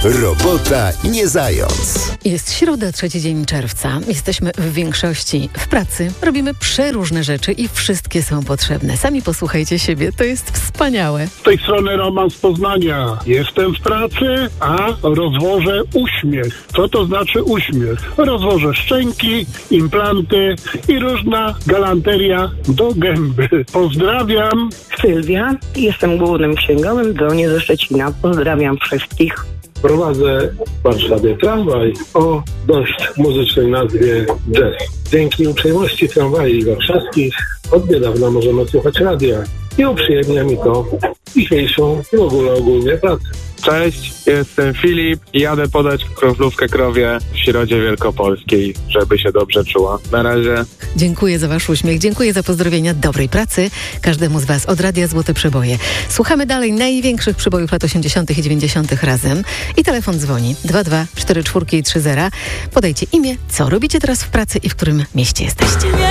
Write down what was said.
Robota nie zając. Jest środa, 3 dzień czerwca. Jesteśmy w większości w pracy. Robimy przeróżne rzeczy i wszystkie są potrzebne. Sami posłuchajcie siebie, to jest wspaniałe. Z tej strony Roman z Poznania. Jestem w pracy, a rozwożę uśmiech. Co to znaczy uśmiech? Rozwożę szczęki, implanty i różna galanteria do gęby. Pozdrawiam. Sylwia, jestem głównym księgowym, dzwonię ze Szczecina. Pozdrawiam wszystkich. Prowadzę w Warszawie tramwaj o dość muzycznej nazwie Jazz. Dzięki uprzejmości tramwajów warszawskich od niedawna możemy słuchać radia i uprzyjemnia mi to dzisiejszą i w ogóle ogólnie pracę. Cześć, jestem Filip i jadę podać kroplówkę krowie w Środzie Wielkopolskiej, żeby się dobrze czuła. Na razie. Dziękuję za wasz uśmiech, dziękuję za pozdrowienia, dobrej pracy każdemu z was od Radia Złote Przeboje. Słuchamy dalej największych przebojów lat 80. i 90. razem i telefon dzwoni 22 44 30. Podajcie imię, co robicie teraz w pracy i w którym mieście jesteście.